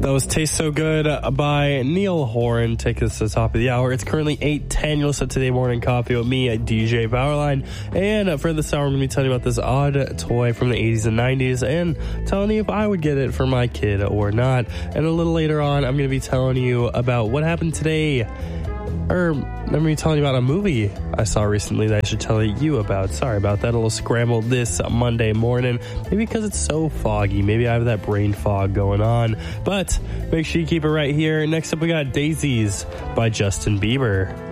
That was Taste So Good by Neil Horan. Take us to the top of the hour. It's currently 8:10. You'll listen to Today Morning Coffee with me, DJ Powerline. And for this hour, I'm going to be telling you about this odd toy from the 80s and 90s and telling you if I would get it for my kid or not. And a little later on, I'm going to be telling you about what happened today. Or I'm going to be telling you about a movie I saw recently that I should tell you about. Sorry about that. A little scrambled this Monday morning. Maybe because it's so foggy. Maybe I have that brain fog going on. But make sure you keep it right here. Next up, we got Daisies by Justin Bieber.